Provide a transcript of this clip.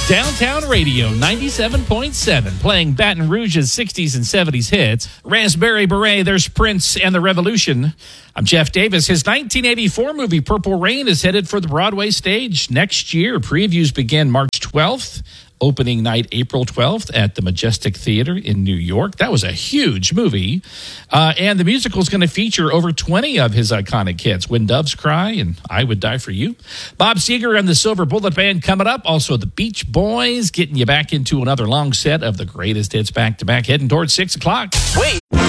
Downtown Radio 97.7, playing Baton Rouge's 60s and 70s hits. Raspberry Beret, there's Prince and the Revolution. I'm Jeff Davis. His 1984 movie Purple Rain is headed for the Broadway stage next year. Previews begin March 12th. Opening night April 12th at the Majestic Theater in New York. That was a huge movie. And the musical is going to feature over 20 of his iconic hits. When Doves Cry and I Would Die for You. Bob Seger and the Silver Bullet Band coming up. Also the Beach Boys getting you back into another long set of the greatest hits back-to-back heading towards 6 o'clock. Wait.